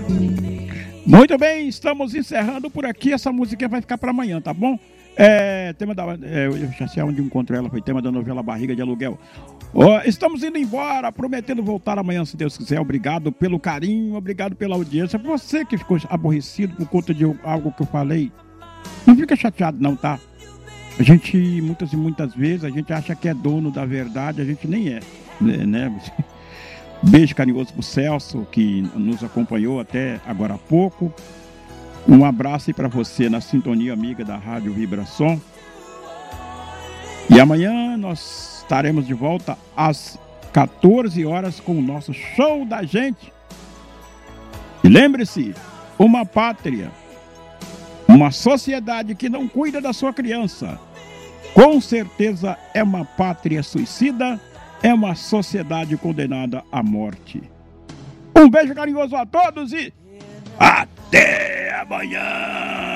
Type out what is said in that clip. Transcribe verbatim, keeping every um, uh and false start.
Muito bem, estamos encerrando por aqui. Essa música vai ficar para amanhã, tá bom? É, tema da, é, eu já sei onde encontrei ela, foi tema da novela Barriga de Aluguel. Oh, estamos indo embora, prometendo voltar amanhã, se Deus quiser. Obrigado pelo carinho, obrigado pela audiência. Você que ficou aborrecido por conta de algo que eu falei, não fica chateado não, tá? A gente, muitas e muitas vezes, a gente acha que é dono da verdade, a gente nem é, né? Beijo carinhoso pro Celso, que nos acompanhou até agora há pouco. Um abraço aí para você na sintonia amiga da Rádio Vibração. E amanhã nós estaremos de volta às quatorze horas com o nosso Show da Gente. E lembre-se, uma pátria, uma sociedade que não cuida da sua criança, com certeza é uma pátria suicida, é uma sociedade condenada à morte. Um beijo carinhoso a todos e até amanhã!